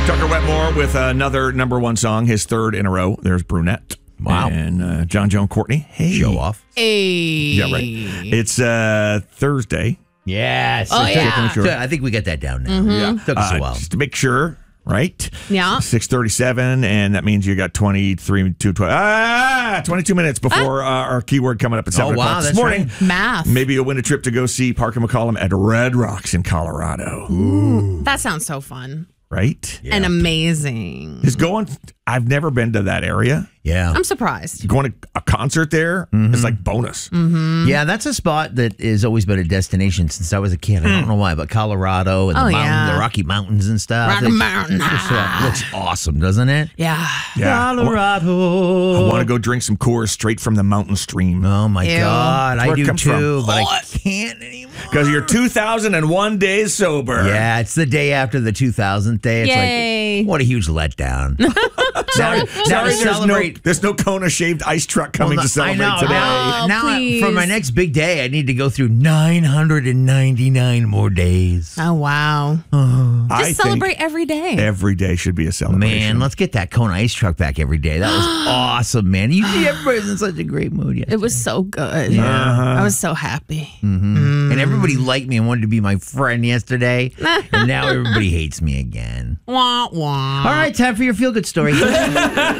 Tucker Wetmore with another number one song, his third in a row. There's Brunette. Wow. And John Joan Courtney. Hey. Show off. Hey. Yeah, right. It's Thursday. Yes. Oh, yeah. Sure. I think we got that down now. Yeah. Took us a while. Just to make sure, right? Yeah. 6:37, and that means you got 22 minutes before our keyword coming up at 7 o'clock this that's morning. right. Math. Maybe you'll win a trip to go see Parker McCollum at Red Rocks in Colorado. That sounds so fun Right? and amazing. Is going, I've never been to that area. Yeah. I'm surprised. Going to a concert there is like bonus. Yeah, that's a spot that has always been a destination since I was a kid. I don't know why, but Colorado and the Rocky Mountains and stuff. Rocky Mountain. Looks awesome, doesn't it? Yeah. Yeah. Colorado. I want to go drink some Coors straight from the mountain stream. Oh my Ew. God, That's where I it do comes too, from. but I can't anymore. Because you're 2,001 days sober. Yeah, it's the day after the 2000th day. It's Yay. like, what a huge letdown. Now to Sorry, celebrate. there's no Kona shaved ice truck coming to celebrate I know. today. Now please. for my next big day, I need to go through 999 more days. Oh, wow. I Just think celebrate every day. every day should be a celebration. Man, let's get that Kona ice truck back every day. That was awesome, man. Everybody's in such a great mood yesterday. It was so good. Uh-huh. I was so happy. And everybody liked me and wanted to be my friend yesterday. And now everybody hates me again. Wah, wah. All right, time for your feel-good story.